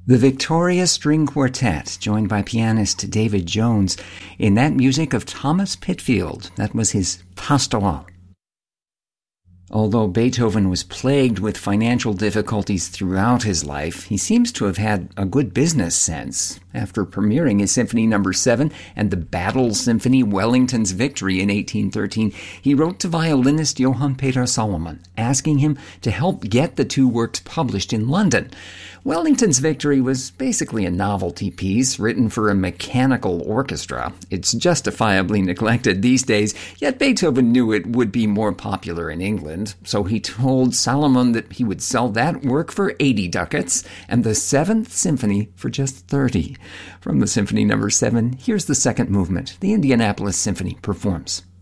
The Victoria String Quartet, joined by pianist David Jones, in that music of Thomas Pitfield. That was his Pastoral. Although Beethoven was plagued with financial difficulties throughout his life, he seems to have had a good business sense. After premiering his Symphony No. 7 and the Battle Symphony Wellington's Victory in 1813, he wrote to violinist Johann Peter Salomon, asking him to help get the two works published in London. Wellington's Victory was basically a novelty piece written for a mechanical orchestra. It's justifiably neglected these days, yet Beethoven knew it would be more popular in England, so he told Salomon that he would sell that work for 80 ducats and the 7th Symphony for just 30. From the Symphony No. 7, here's the second movement. The Indianapolis Symphony performs.